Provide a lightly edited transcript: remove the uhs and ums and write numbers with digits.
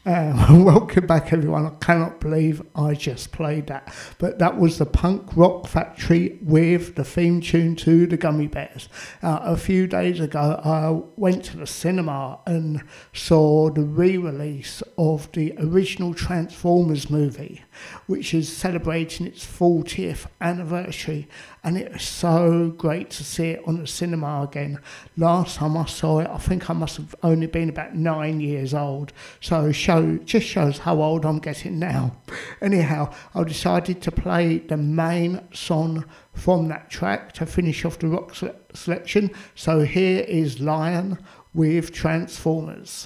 Welcome back, everyone. I cannot believe I just played that. But that was the Punk Rock Factory with the theme tune to the Gummy Bears. A few days ago, I went to the cinema and saw the re-release of the original Transformers movie, which is celebrating its 40th anniversary. And it was so great to see it on the cinema again. Last time I saw it, I think I must have only been about 9 years old. So just shows how old I'm getting now. Anyhow, I decided to play the main song from that track to finish off the rock selection. So here is Lion with Transformers.